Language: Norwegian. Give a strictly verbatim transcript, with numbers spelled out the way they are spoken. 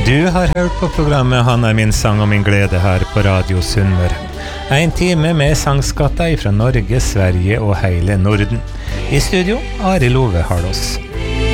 Du har hørt på programmet Han er min sang og min glede her på Radio Sunnmøre. En time med sangskatter fra Norge, Sverige og hele Norden. I studio, Ari Love Harlås.